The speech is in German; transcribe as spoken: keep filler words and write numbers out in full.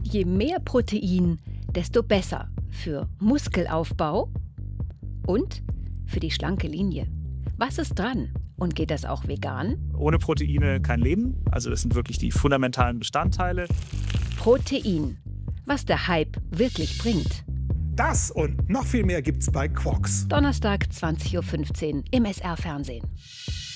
Je mehr Protein, desto besser für Muskelaufbau und für die schlanke Linie. Was ist dran? Und geht das auch vegan? Ohne Proteine kein Leben. Also das sind wirklich die fundamentalen Bestandteile. Protein. Was der Hype wirklich bringt. Das und noch viel mehr gibt's bei Quox. Donnerstag, zwanzig Uhr fünfzehn im S R-Fernsehen.